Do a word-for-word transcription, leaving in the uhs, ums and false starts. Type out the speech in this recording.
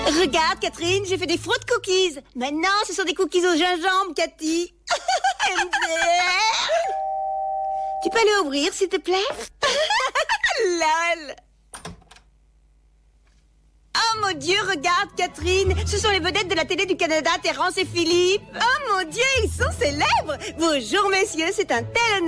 Regarde, Catherine, j'ai fait des fruit cookies. Maintenant, ce sont des cookies au gingembre, Cathy. M D R. Tu peux aller ouvrir, s'il te plaît? Lol. Oh mon Dieu, regarde, Catherine. Ce sont les vedettes de la télé du Canada, Terrence et Philippe. Oh mon Dieu, ils sont célèbres. Bonjour, messieurs, c'est un tel honneur.